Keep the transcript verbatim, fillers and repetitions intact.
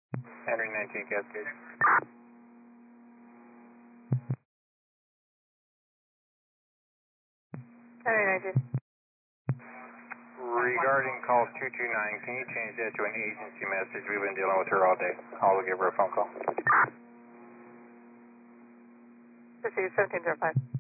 Henry nineteen Cascade. Henry nineteen. Regarding call two two nine, can you change that to an agency message? We've been dealing with her all day. I'll give her a phone call. Proceed seventeen zero five.